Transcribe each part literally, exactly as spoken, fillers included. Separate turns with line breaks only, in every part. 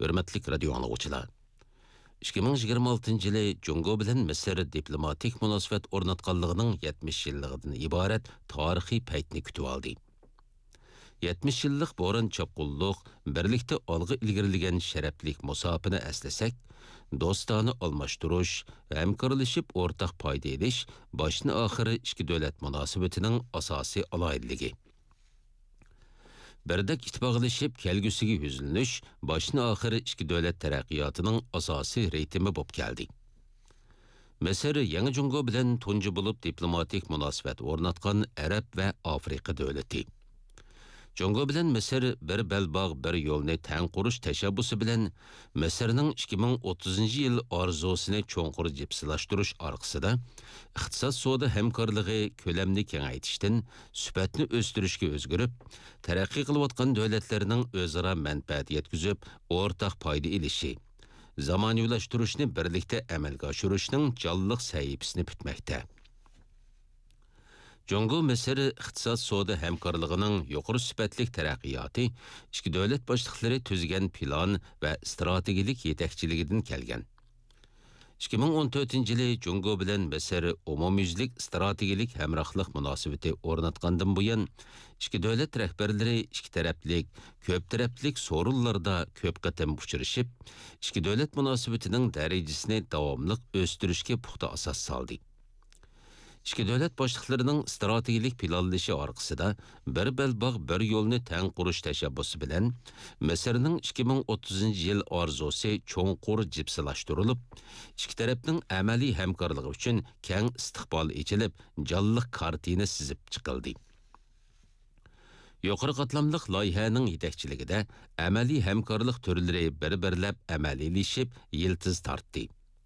hürmetlik radio anlıqçılar. ikki ming yigirma oltinchi yılı Jungo bilan Misr diplomatik münasebet ornatqanlığının yetmiş yıllıqdan ibaret tarihi paytni kütüp aldı. yetmiş yıllık boran çapqulluq, birlikte algı ilgirilgen şereflik musafini eslesak, dostani almashtırış, hemkarlışıp ortak payda ediş, başını ahırı iki devlet münasebetinin asasi alaydılığı. Birdek itibaqlışıp kelgüsüge yüzülünüş, başını ahırı iki devlet teraqqiyatının asasi reytimi bop geldi. Misr Yangi Jungo bilan tunji bulup diplomatik münasebet ornatqan Arab ve Afrika devleti. Jungo bilan Misr bir belbağ bir yo'lni tang qurish tashabbusi bilan Misrning ikki ming o'ttizinchi yil orzusini cho'nqur jipsilashtirish orqasida iqtisod savdo hamkorligi ko'lamni kengaytirishdan sifatni o'stirishga o'zgarib, taraqqiy qilayotgan davlatlarning o'zaro manfaat yetkazib, o'rtaq foyda ilishi, zamonaviylashtirishni birlikda amalga oshirishning jonliq sahifasini bitmoqda. Jungo Misr iqtisod savdo hamkorligining yuqori sifatlik taraqqiyoti ikki davlat boshliqlari tuzgan plan va strategik yetakchiligidan kelgan. ikki ming o'n to'rtinchi yili Jungo bilan Misr umumyuzlik strategik hamrohlik munosabati o'rnatgandan buyon ikki davlat rahbarlari ikki taraflik, ko'p taraflik sorunlarda ko'p qatam uchrashib, ikki davlat munosabatining darajasini davomli o'stirishga puxta asos soldi. İki devlet başlıqlarının strategik planlaşı arqasida bir belbağ bir yolni tang qurish tashabbusi bilan Misrning ikki ming o'ttizinchi yil orzusi cho'nqur jipsilashtirilib, ikki tarafning amaliy hamkorligi uchun keng istiqbol echilib, jonliq kartina sizib chiqildi. Yuqori qatlamliq loyihaning yetakchiligida amaliy hamkorlik turlari bir-birlab amaliylashib, yiltiz tortdi.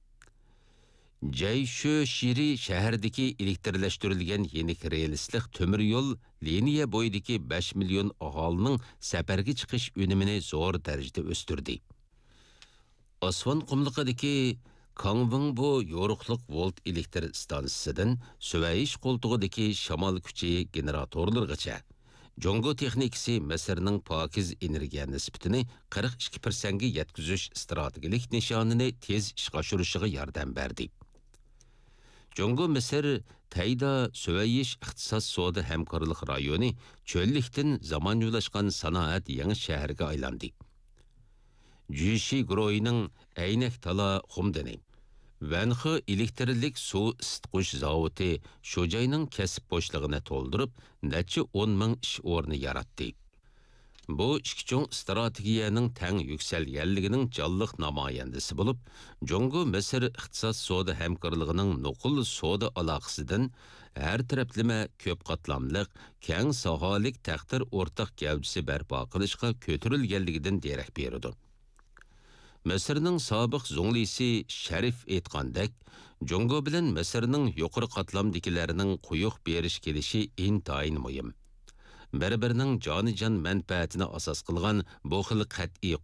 Jayshu Shiri shahardagi elektrlashtirilgan yenik relslik temir yo'l liniya bo'yidagi besh million aholining safarga chiqish unumini zo'r darajada o'stirdi. Osmon qumliqidagi Kangwingbo yo'riqliq volt elektr stansiyasidan Suvayish qo'ltig'idagi shamol kuchi generatorlargacha Jungo texnikasi Misrning pokiz energiya nisbatini qirq ikki foiz ga yetkazish strategik nishonini tez ishga oshirishiga yordam berdi. Jungo Misr Tayda Suvayish iqtisod savdo hamkorlik rayoni cho'llikdan zamonaviylashgan sanoat yangi shaharga aylandi. Jushi Groyning Aynak Tala Xumdani Vanxi elektrlik suv isitqish zavodi shu joyning kasb bo'shlig'ini to'ldirib, necha o'n ming ish o'rni yaratdi. Bu ikki cho'ng strategiyaning tang yuksalganligining jonliq namoyandasi bo'lib, Jungo Misr iqtisod savdo hamkorligining nuqul savdo aloqasidan har taraflama ko'p qatlamliq, keng sohalik taqdir o'rtaq gavjisi barpo qilishga ko'tarilganligidan derak beradi. Misrning sobiq zunglisi Sharif aytgandek, Jungo bilan Misrning yuqori qatlamdikilarining quyuq berish kelishi intayin muhim. Bir-birining joni-jon manfaatini asos qilgan bu xil qat'iy